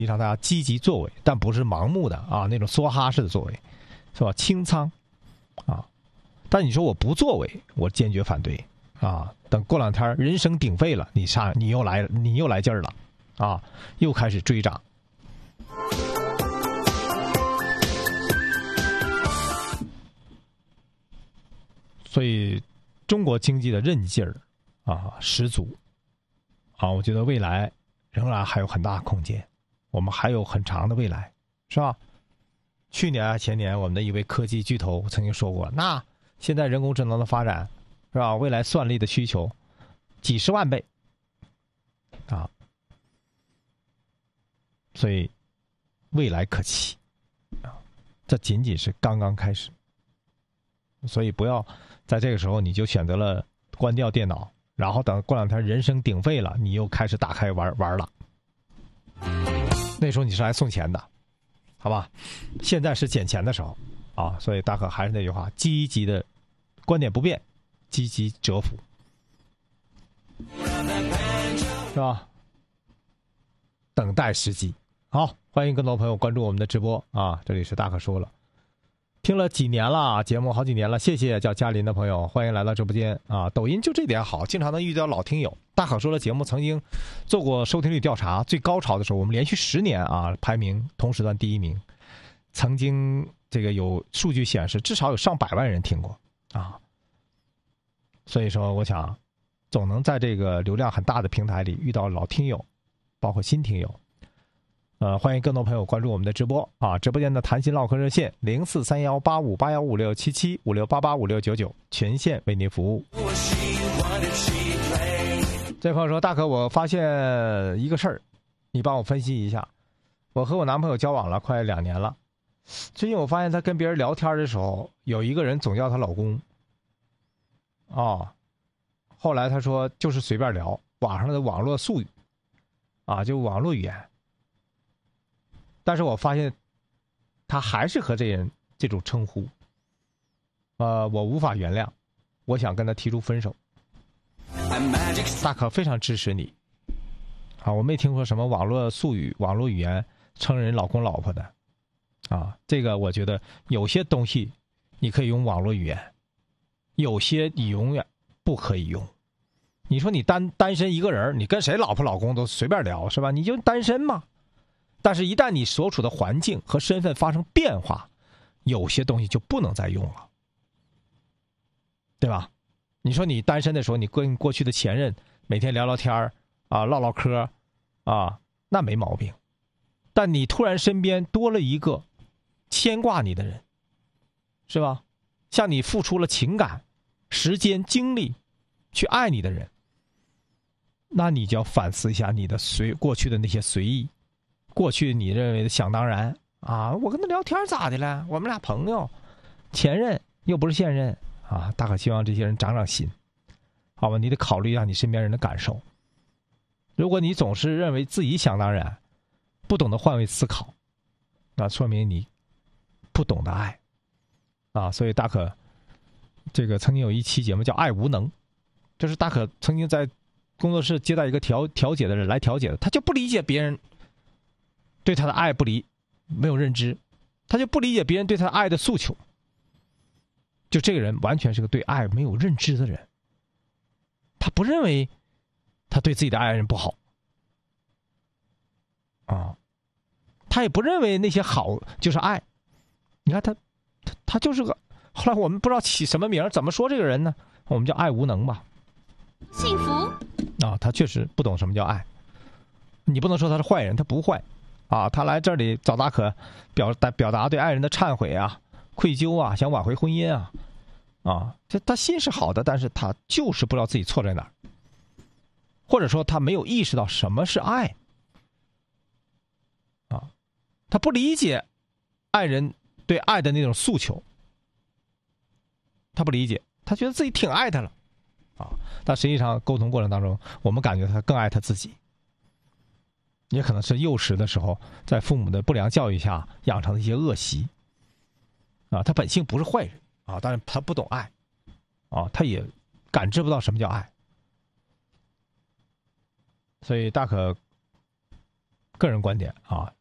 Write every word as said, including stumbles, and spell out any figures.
让大家积极作为，但不是盲目的啊那种梭哈式的作为，是吧？清仓啊，但你说我不作为，我坚决反对啊。等过两天人声鼎沸了，你上你又来你又来劲儿了啊，又开始追涨。所以中国经济的韧劲儿啊十足啊，我觉得未来仍然还有很大空间，我们还有很长的未来，是吧？去年啊前年我们的一位科技巨头曾经说过，那现在人工智能的发展是吧，未来算力的需求几十万倍啊，所以未来可期啊，这仅仅是刚刚开始，所以不要在这个时候你就选择了关掉电脑，然后等过两天人声鼎沸了，你又开始打开玩玩了，那时候你是来送钱的，好吧？现在是捡钱的时候啊，所以大可还是那句话，积极的观点不变，积极蛰伏，是吧？等待时机。好，欢迎更多朋友关注我们的直播啊！这里是大可说了，听了几年了，节目好几年了，谢谢叫嘉林的朋友，欢迎来到直播间啊！抖音就这点好，经常能遇到老听友。大可说了节目曾经做过收听率调查，最高潮的时候，我们连续十年啊排名同时段第一名，曾经这个有数据显示，至少有上百万人听过啊。所以说，我想总能在这个流量很大的平台里遇到老听友，包括新听友。呃，欢迎更多朋友关注我们的直播啊！直播间的谈心唠嗑热线零四三幺八五八幺五六七七五六八八五六九九，全线为您服务。这朋友说：“大可，我发现一个事儿，你帮我分析一下。我和我男朋友交往了快两年了，最近我发现他跟别人聊天的时候，有一个人总叫她老公。哦，后来他说就是随便聊，网上的网络术语，啊，就网络语言。但是我发现他还是和这人这种称呼，呃，我无法原谅，我想跟他提出分手。大可非常支持你，啊，我没听说什么网络术语、网络语言称人老公老婆的，啊，这个我觉得有些东西你可以用网络语言，有些你永远不可以用。你说你单单身一个人，你跟谁老婆老公都随便聊是吧？你就单身嘛。但是，一旦你所处的环境和身份发生变化，有些东西就不能再用了，对吧？你说你单身的时候，你跟过去的前任每天聊聊天啊，唠唠嗑啊，那没毛病。但你突然身边多了一个牵挂你的人，是吧？向你付出了情感、时间、精力去爱你的人，那你就要反思一下你的随过去的那些随意。过去你认为的想当然啊，我跟他聊天咋的了？我们俩朋友，前任又不是现任啊！大可希望这些人长长心，好吧？你得考虑一下你身边人的感受。如果你总是认为自己想当然，不懂得换位思考，那说明你不懂得爱啊！所以大可这个曾经有一期节目叫《爱无能》，这是大可曾经在工作室接待一个调调解的人来调解的，他就不理解别人对他的爱不理，没有认知，他就不理解别人对他的爱的诉求。就这个人完全是个对爱没有认知的人，他不认为他对自己的爱人不好啊，他也不认为那些好就是爱。你看他，他他就是个。后来我们不知道起什么名，怎么说这个人呢？我们叫爱无能吧。 幸福啊，他确实不懂什么叫爱。你不能说他是坏人，他不坏。啊，他来这里找大可表达表达对爱人的忏悔啊、愧疚啊，想挽回婚姻啊，啊，这他心是好的，但是他就是不知道自己错在哪儿，或者说他没有意识到什么是爱，啊，他不理解爱人对爱的那种诉求，他不理解，他觉得自己挺爱他了，啊，但实际上沟通过程当中，我们感觉他更爱他自己。也可能是幼时的时候，在父母的不良教育下养成的一些恶习，啊，他本性不是坏人啊，但是他不懂爱，啊，他也感知不到什么叫爱，所以大可个人观点啊。